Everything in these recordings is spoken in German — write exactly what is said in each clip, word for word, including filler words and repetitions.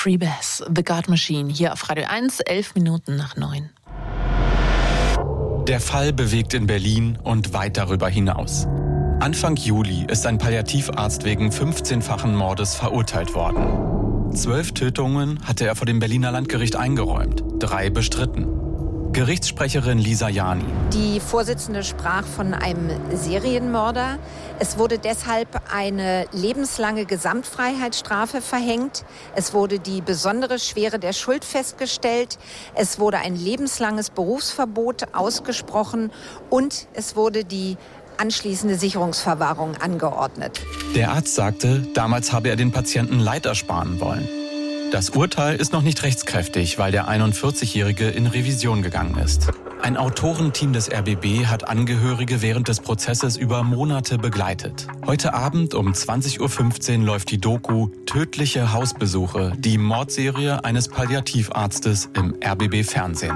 Free Bass, The God Machine, hier auf Radio eins, elf Minuten nach neun. Der Fall bewegt in Berlin und weit darüber hinaus. Anfang Juli ist ein Palliativarzt wegen fünfzehnfachen Mordes verurteilt worden. Zwölf Tötungen hatte er vor dem Berliner Landgericht eingeräumt, drei bestritten. Gerichtssprecherin Lisa Jani. Die Vorsitzende sprach von einem Serienmörder. Es wurde deshalb eine lebenslange Gesamtfreiheitsstrafe verhängt. Es wurde die besondere Schwere der Schuld festgestellt. Es wurde ein lebenslanges Berufsverbot ausgesprochen und es wurde die anschließende Sicherungsverwahrung angeordnet. Der Arzt sagte, damals habe er den Patienten Leid ersparen wollen. Das Urteil ist noch nicht rechtskräftig, weil der einundvierzigjährige in Revision gegangen ist. Ein Autorenteam des R B B hat Angehörige während des Prozesses über Monate begleitet. Heute Abend um zwanzig Uhr fünfzehn läuft die Doku Tödliche Hausbesuche, die Mordserie eines Palliativarztes im R B B-Fernsehen.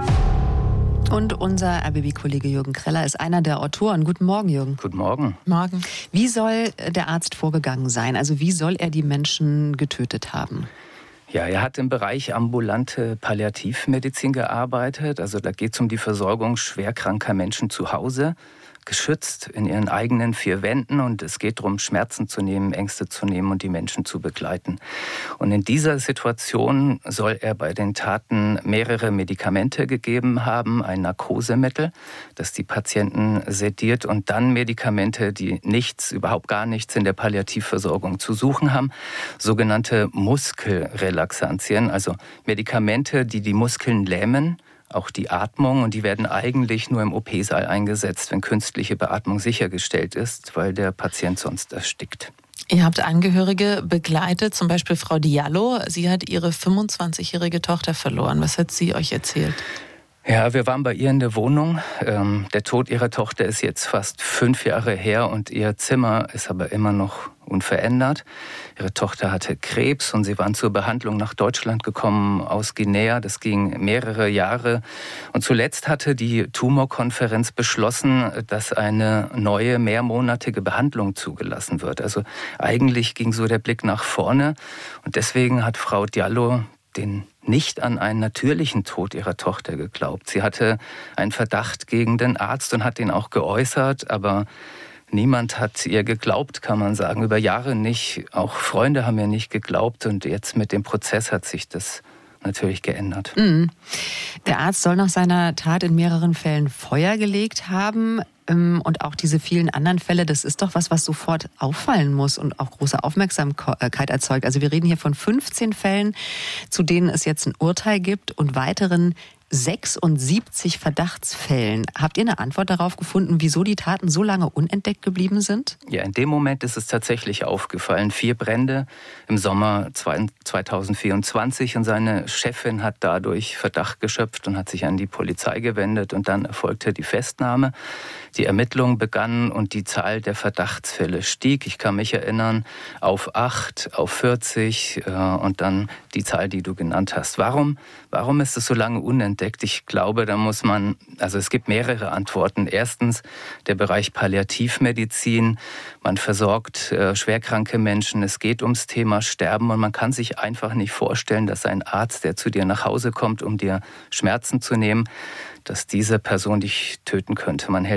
Und unser R B B-Kollege Jürgen Kreller ist einer der Autoren. Guten Morgen, Jürgen. Guten Morgen. Morgen. Wie soll der Arzt vorgegangen sein? Also wie soll er die Menschen getötet haben? Ja, er hat im Bereich ambulante Palliativmedizin gearbeitet. Also da geht es um die Versorgung schwerkranker Menschen zu Hause, geschützt in ihren eigenen vier Wänden. Und es geht darum, Schmerzen zu nehmen, Ängste zu nehmen und die Menschen zu begleiten. Und in dieser Situation soll er bei den Taten mehrere Medikamente gegeben haben, ein Narkosemittel, das die Patienten sediert, und dann Medikamente, die nichts, überhaupt gar nichts in der Palliativversorgung zu suchen haben, sogenannte Muskelrelaxantien, also Medikamente, die die Muskeln lähmen, auch die Atmung, und die werden eigentlich nur im O P-Saal eingesetzt, wenn künstliche Beatmung sichergestellt ist, weil der Patient sonst erstickt. Ihr habt Angehörige begleitet, zum Beispiel Frau Diallo. Sie hat ihre fünfundzwanzigjährige Tochter verloren. Was hat sie euch erzählt? Ja, wir waren bei ihr in der Wohnung. Der Tod ihrer Tochter ist jetzt fast fünf Jahre her und ihr Zimmer ist aber immer noch unverändert. Ihre Tochter hatte Krebs und sie waren zur Behandlung nach Deutschland gekommen aus Guinea. Das ging mehrere Jahre. Und zuletzt hatte die Tumorkonferenz beschlossen, dass eine neue mehrmonatige Behandlung zugelassen wird. Also eigentlich ging so der Blick nach vorne. Und deswegen hat Frau Diallo den nicht an einen natürlichen Tod ihrer Tochter geglaubt. Sie hatte einen Verdacht gegen den Arzt und hat ihn auch geäußert, aber niemand hat ihr geglaubt, kann man sagen, über Jahre nicht. Auch Freunde haben ihr nicht geglaubt und jetzt mit dem Prozess hat sich das natürlich geändert. Mhm. Der Arzt soll nach seiner Tat in mehreren Fällen Feuer gelegt haben. Und auch diese vielen anderen Fälle, das ist doch was, was sofort auffallen muss und auch große Aufmerksamkeit erzeugt. Also wir reden hier von fünfzehn Fällen, zu denen es jetzt ein Urteil gibt und weiteren sechsundsiebzig Verdachtsfällen. Habt ihr eine Antwort darauf gefunden, wieso die Taten so lange unentdeckt geblieben sind? Ja, in dem Moment ist es tatsächlich aufgefallen. Vier Brände im Sommer zweitausendvierundzwanzig und seine Chefin hat dadurch Verdacht geschöpft und hat sich an die Polizei gewendet und dann erfolgte die Festnahme. Die Ermittlungen begannen und die Zahl der Verdachtsfälle stieg. Ich kann mich erinnern, auf acht, auf vierzig äh, und dann die Zahl, die du genannt hast. Warum, warum ist es so lange unentdeckt? Ich glaube, da muss man, also es gibt mehrere Antworten. Erstens der Bereich Palliativmedizin. Man versorgt äh, schwerkranke Menschen. Es geht ums Thema Sterben und man kann sich einfach nicht vorstellen, dass ein Arzt, der zu dir nach Hause kommt, um dir Schmerzen zu nehmen, dass diese Person dich töten könnte. Man hält